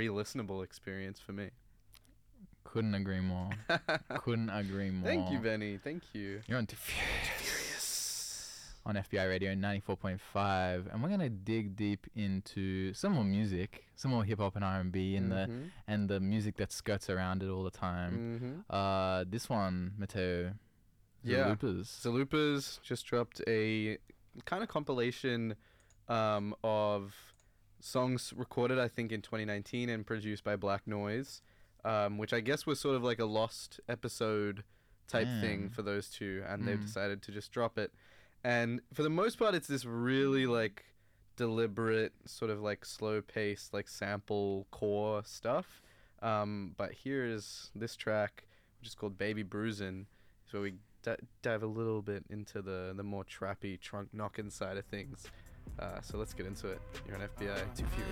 re-listenable experience for me. Couldn't agree more. Couldn't agree more. Thank you, Benny. Thank you. You're on to Furious on FBI Radio 94.5, and we're gonna dig deep into some more music, some more hip hop and R&B, and the music that skirts around it all the time. This one, Mateo, Zalupas. Zalupas just dropped a kind of compilation of songs recorded, I think, in 2019 and produced by Black Noise, which I guess was sort of like a lost episode type thing for those two, and they've decided to just drop it. And for the most part, it's this really like deliberate, sort of like slow paced, like sample core stuff. But here's this track, which is called Baby Bruisin', is where we dive a little bit into the more trappy trunk knocking side of things. So let's get into it. You're on FBI Too Furious.